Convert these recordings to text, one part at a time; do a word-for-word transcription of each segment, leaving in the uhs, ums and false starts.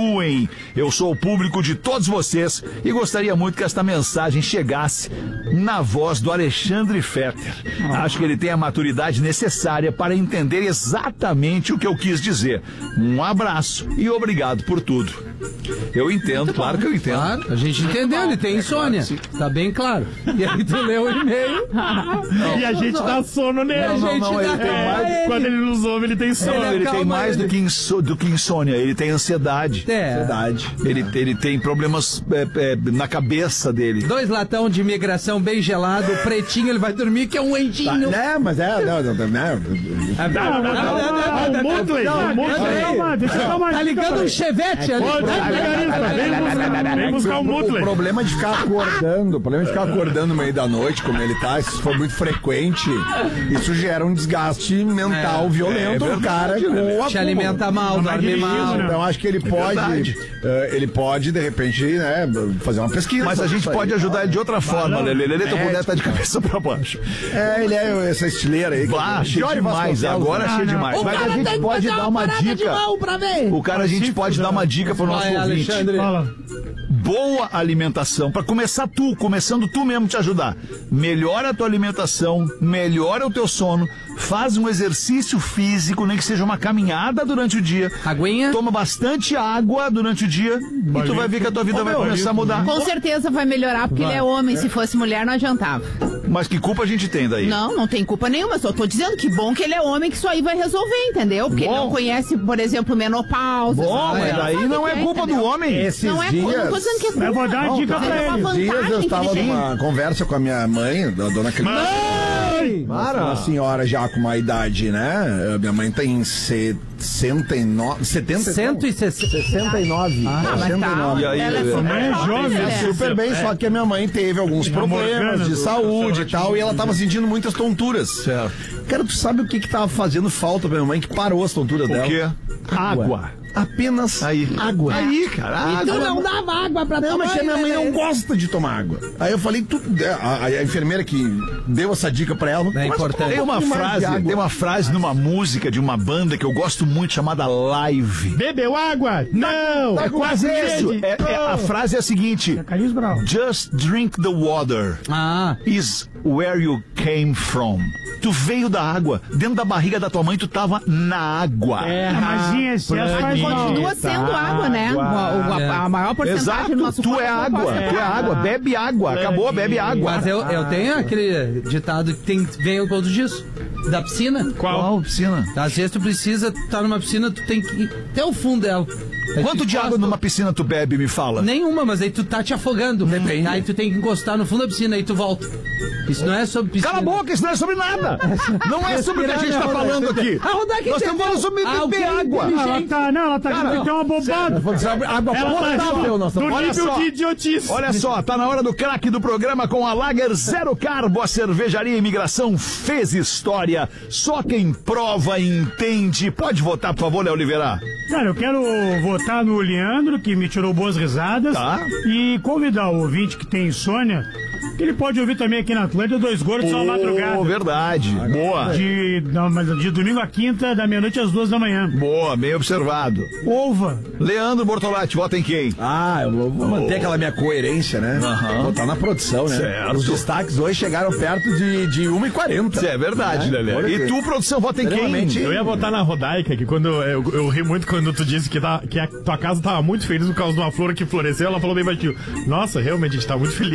continuem. Eu sou o público de todos vocês e gostaria muito que esta mensagem chegasse na voz do Alexandre Fetter. Acho que ele tem a maturidade necessária para entender exatamente o que eu quis dizer. Um abraço e obrigado por tudo. Eu entendo, claro que eu entendo. Claro, a gente entendeu, ele tem insônia. Tá bem claro. E aí tu leu o e-mail. Não, e a gente não, dá sono nele. Não, não, não, ele tem mais, ele. Quando ele nos ouve, ele tem sono. Ele, ele tem mais do que, inso, do que insônia, ele tem ansiedade. É. Ansiedade. Ele, ele tem problemas é, é, na cabeça dele. Dois latão de imigração bem gelado, pretinho, ele vai dormir, que é um anjinho. Tá, né, mas é, não, não, não, não. O Mutley, o Mutley. Tá ligando um chevette ali. Vem buscar o Mutley. O problema de ficar acordando, o problema de ficar acordando no meio da noite, como ele tá, se for muito frequente, isso gera um desgaste mental é, violento é do cara com a te alimenta mal, dorme mal. Então acho que ele pode, uh, ele pode, de repente, né, fazer uma pesquisa. Mas a gente pode ajudar ele de outra forma, Lelê. Lelê, tua mulher tá de cabeça pra baixo. É, ele é essa estileira aí. Bah, cheio demais, agora cheio demais. Mas a gente pode dar uma dica. O cara, a gente pode dar uma dica pro nosso ouvinte. Fala. Boa alimentação, pra começar tu, começando tu mesmo te ajudar. Melhora a tua alimentação, melhora o teu sono, faz um exercício físico, nem que seja uma caminhada durante o dia. Aguinha. Toma bastante água durante o dia e tu vai ver que a tua vida vai começar a mudar. Com certeza vai melhorar, porque vai. Ele é homem, se fosse mulher não adiantava. Mas que culpa a gente tem daí? Não, não tem culpa nenhuma, só tô dizendo que bom que ele é homem, que isso aí vai resolver, entendeu? Porque bom. Ele não conhece, por exemplo, menopausa. Bom, mas daí não é culpa do homem. Esses não é dias... culpa, não tô dizendo que é culpa. Eu vou dar uma dica não, pra ele. Esses dias eu estava numa conversa com a minha mãe, a dona Cristina. Mãe! Para! Uma senhora já com uma idade, né? Minha mãe tem sessenta e nove... setenta, cento e sessenta e nove. Ah, sessenta e nove. E aí, ela é super é jovem, é. Super bem, só que a minha mãe teve alguns problemas de saúde e tal, e ela tava sentindo muitas tonturas. Certo. Cara, tu sabe o que que tava fazendo falta pra minha mãe que parou as tonturas dela? O quê? Água. Apenas aí. água. Aí, cara. E tu não dava água pra Não, tomar. mas que a minha mãe não gosta de tomar água. Aí eu falei, tu, a, a enfermeira que deu essa dica pra ela. É importante. Tem uma frase, tem uma frase numa música de uma banda que eu gosto muito chamada Live. Bebeu água? Não! É quase isso. É, é, a frase é a seguinte: Just drink the water. Ah. Is where you came from. Tu veio da água. Dentro da barriga da tua mãe, tu tava na água. É, mas em excesso faz mal. Continua sendo água, né? O, o, a, a maior porcentagem Exato, do nosso tu corpo é água, é tu é água, bebe água, acabou, bebe água. Mas eu, eu tenho aquele ditado que tem, vem por causa disso. Da piscina. Qual piscina? Às vezes tu precisa estar numa piscina, tu tem que ir até o fundo dela. Aí Quanto de água numa piscina tu bebe, me fala? Nenhuma, mas aí tu tá te afogando. Depende. Aí tu tem que encostar no fundo da piscina, aí tu volta. Isso não é sobre piscina. Cala a boca, isso não é sobre nada. Não é sobre o que a gente tá falando aqui. Nós estamos falando sobre beber água. Ela tá, não, ela tá dizendo que é uma bobada. Água potável, nossa. Do nível de idiotice. Olha só, tá na hora do craque do programa com a Lager Zero Carbo. A cervejaria Imigração fez história. Só quem prova e entende. Pode votar, por favor, Léo Oliveira. Cara, eu quero votar no Leandro, que me tirou boas risadas. Tá. E convidar o ouvinte que tem insônia, que ele pode ouvir também aqui na Atlântida, Dois Gordos, só na madrugada. Verdade. Boa. De, não, mas de domingo a quinta, da meia-noite às duas da manhã. Boa, bem observado. Ova. Leandro Bortolatti, vota em quem? Ah, eu vou vou manter aquela minha coerência, né? Aham. Botar na produção, né? Certo. Os destaques hoje chegaram perto de, de uma e quarenta. Isso é verdade, É, Lelé. olha E que- tu, produção, vota em quem? Extremamente. Eu ia votar na Rodaica, que quando eu, eu ri muito quando tu disse que, tá, que a tua casa tava muito feliz por causa de uma flor que floresceu. Ela falou bem baixinho: nossa, realmente a gente tá muito feliz.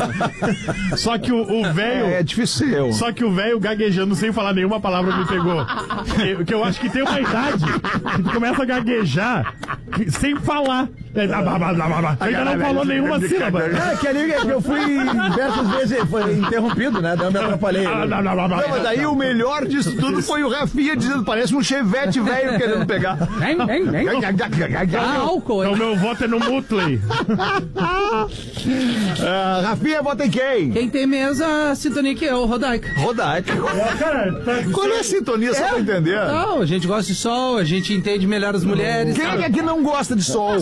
Só que o velho. É, é difícil. Só que o velho gaguejando sem falar nenhuma palavra me pegou. Que, que eu acho que tem uma idade que tu começa a gaguejar que- sem falar. É, blá, blá, blá, blá, blá. Ainda não falou nenhuma sílaba. É, que ali que eu fui diversas vezes foi interrompido, né? Daí eu me atrapalhei. Blá, blá, blá, blá, blá. Não, mas daí o melhor disso tudo foi o Rafinha dizendo, parece um chevette velho querendo pegar. Vem, vem, vem. Ah, álcool. Então hein? meu voto é no Mutley. Ah, Rafinha, vota em quem? Quem tem mesa, sintonia que é o Rodaica. Rodaica. Cara, tá... Qual é a sintonia, só pra entender? Não, a gente gosta de sol, a gente entende melhor as mulheres. Quem é que não gosta de sol? Vocês não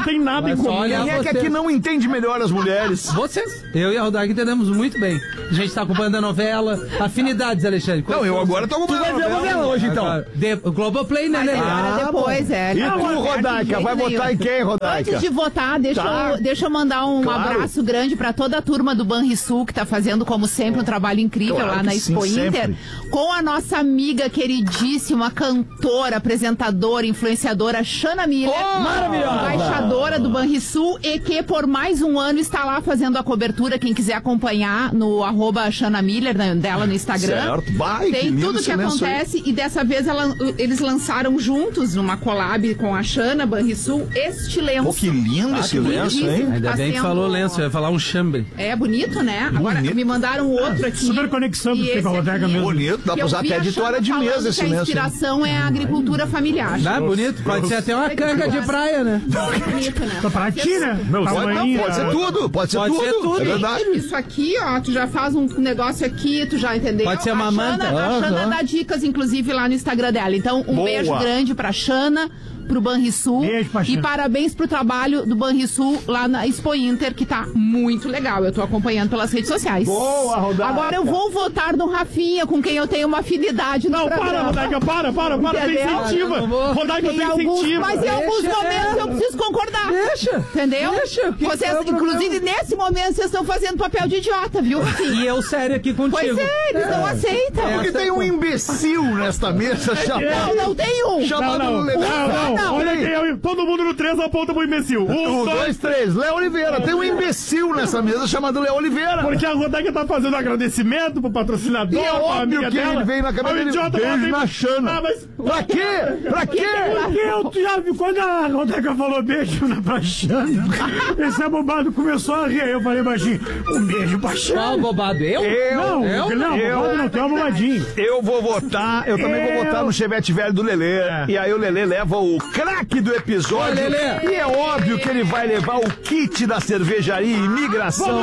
tem nada Mas em só comum. olha- Quem é que vocês. aqui não entende melhor as mulheres? Vocês. Eu e a Rodaica entendemos muito bem. A gente tá acompanhando a novela. Afinidades, Alexandre. Não, eu agora tô com Tu vai ver a novela hoje, então. Agora, de, o Globoplay, né, Lelê? Agora depois, é. E Não, tu, não, Rodaica, de vai jeito votar em nenhum. quem, Rodaica? Antes de votar, deixa, Tá. eu, deixa eu mandar um Claro. abraço grande pra toda a turma do Banrisul, que tá fazendo, como sempre, um trabalho incrível Claro lá que na sim, Expo Inter, sempre. com a nossa amiga queridíssima, cantora, apresentadora, influenciadora, Xana Miller. maravilhosa! Embaixadora do Banrisul e que por mais um ano está lá fazendo a cobertura. Quem quiser acompanhar no arroba Xana Miller, né, dela no Instagram. Certo. Vai, que Tem lindo tudo que esse lenço aí. acontece e dessa vez ela- eles lançaram juntos, numa collab com a Xana Banrisul, este lenço. Pô, que lindo esse que lenço, hein? lindíssimo. Ainda Tá bem que sendo- falou lenço, eu ia falar um chambre. É bonito, né? Agora Bonito. me mandaram outro aqui. super conexão do E que esse com a bodega aqui, mesmo. Bonito, dá que pra eu usar vi até a de Xana toalha de falando mesa que esse a lenço. hein? inspiração é a agricultura familiar. Ah, bonito. Pode ser até uma canga de praia, né? Bonito, né? Pra ti, né? Meu, Pode, não, pode ser tudo, pode ser Pode tudo. ser tudo. É verdade. Isso aqui, ó, tu já faz um negócio aqui, tu já entendeu? Pode ser uma a manta. Xana, a Xana dá dicas, inclusive, lá no Instagram dela. Então, um Boa. beijo grande pra Xana, pro Banrisul. Beijo pra E Xana. parabéns pro trabalho do Banrisul lá na Expo Inter, que tá muito legal. Eu tô acompanhando pelas redes sociais. Boa, Rodaica. Agora eu vou votar no Rafinha, com quem eu tenho uma afinidade no Não, programa. para, Rodaica, para, para, para, tu Entendeu? incentiva. Eu não vou. Rodaica, tu Em alguns, incentiva. mas em alguns Deixa momentos ela. eu preciso concordar. Deixa. Entendeu? Deixa, o que Vocês, que é o problema? inclusive, nesse momento, vocês estão fazendo papel de idiota, viu, Rafinha? E eu sério aqui contigo. Pois é, eles não aceitam. Porque tem um imbecil nesta mesa Não, chamado... não tem um. Não, chamado não, Lelê. não, não, Não. olha quem é o... Todo mundo no três aponta pro imbecil. Um, Um, dois, dois, três. Léo Oliveira. Tem um imbecil nessa mesa chamado Léo Oliveira. Porque a Rodaica tá fazendo agradecimento pro patrocinador, E é pra óbvio amiga que dela. ele veio na cabeça Aí o dele. idiota Beijo fala assim, na Xana. Ah, mas... Pra quê? Pra quê? Porque eu já vi, quando a Rodaica falou beijo na Paixana, esse abobado começou a rir. Aí eu falei baixinho, um beijo pra Qual Xana. bobado? Eu? Eu, Não, Eu? não, Eu? abobado não, tem um bobadinho. eu vou votar, eu também vou Eu. votar no Chevette velho do Lelê. E aí o Lelê leva o craque do episódio. Ô, Lelê. E é óbvio que ele vai levar o kit da cervejaria Imigração.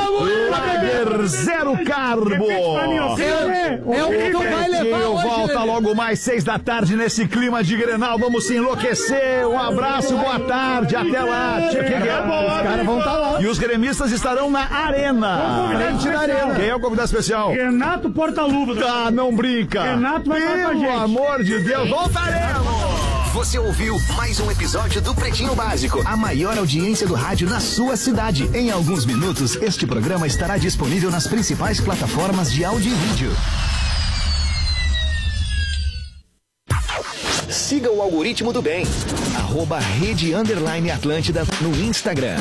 Lager Zero Carbo. Pra mim, ó, É o que tu vai levar Eu hoje, volta Lelê. logo mais seis da tarde nesse clima de Grenal. Vamos se enlouquecer. Um abraço, boa tarde. Até lá. Tchê, que é bom. Os caras vão estar lá. E os gremistas estarão na arena. Frente da arena. Quem é o convidado especial? Renato Portaluva. Ah, não brinca. Renato vai falar com a Pelo gente. amor de Deus, voltaremos. Você ouviu mais um episódio do Pretinho Básico, a maior audiência do rádio na sua cidade. Em alguns minutos, este programa estará disponível nas principais plataformas de áudio e vídeo. Siga o algoritmo do bem, arroba Rede Underline Atlântida no Instagram.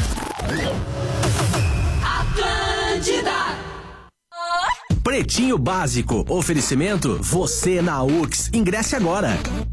Pretinho Básico. Oferecimento você na U X. Ingresse agora.